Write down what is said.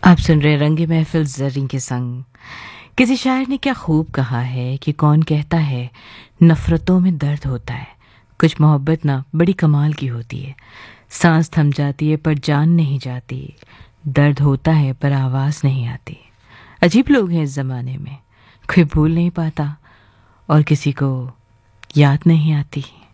आप सुन रहे रंगे महफिल जरिन के संग। किसी शायर ने क्या खूब कहा है कि कौन कहता है नफरतों में दर्द होता है। कुछ मोहब्बत ना बड़ी कमाल की होती है। सांस थम जाती है पर जान नहीं जाती। दर्द होता है पर आवाज़ नहीं आती। अजीब लोग हैं इस ज़माने में। कोई भूल नहीं पाता और किसी को याद नहीं आती।